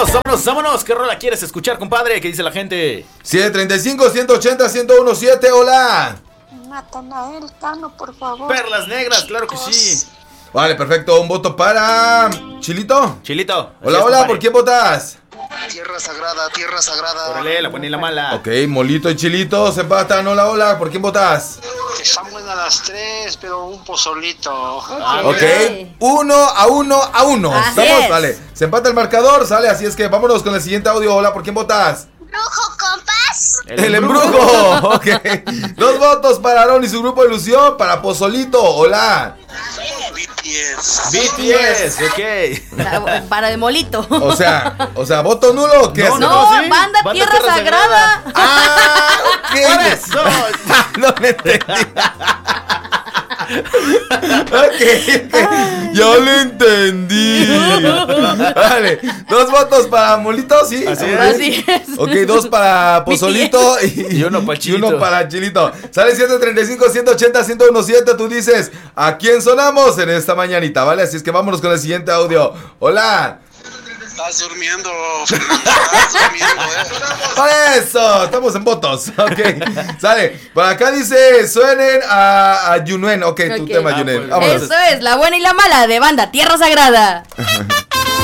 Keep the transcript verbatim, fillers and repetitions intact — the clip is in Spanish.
Vámonos, vámonos, vámonos. ¿Qué rola quieres escuchar, compadre? ¿Qué dice la gente? siete treinta y cinco, ciento ochenta, ciento diecisiete, hola. Natanael Cano, por favor. Perlas negras, claro que sí. Vale, perfecto. Un voto para Chilito. Chilito. Hola, es, hola, compadre. ¿por quién votas? Tierra sagrada, tierra sagrada. Órale, la buena y la mala. Ok, Molito y Chilito se empatan. Hola, hola, ¿por quién votas? Están buenas las tres, pero un pozolito. Ah, Ok, uno a uno a uno. Así ¿Estamos? es. Vale, se empata el marcador, sale, así es que vámonos con el siguiente audio. Hola, ¿por quién votas? Brujo, compas. El, embrujo. Ok. Dos votos para Aaron y su grupo de ilusión. Para Pozolito. Hola. B T S. B T S, ok. Para el molito. O sea, o sea, ¿voto nulo o qué? No, hace? No, sí. banda, Banda Tierra, Tierra Sagrada. Ah, ok. Por eso. No me entendí. Ok, ok. Ya lo entendí. Vale, dos votos para Molito, sí. Así es. Así es. Ok, dos para Pozolito y, Y uno para y Chilito. uno para Chilito. Sale ciento treinta y cinco, ciento ochenta, ciento diecisiete. Tú dices, ¿a quién sonamos en esta mañanita? ¿Vale? Así es que vámonos con el siguiente audio. Hola. Estás durmiendo, Fernando. Estás durmiendo, eh. Por eso, estamos en votos. Ok, sale. Por acá dice, suenen a, a Yunuen. Ok, tu Ok. tema, Ah, Yunuen. pues, Vámonos. Eso es, la buena y la mala de banda Tierra Sagrada.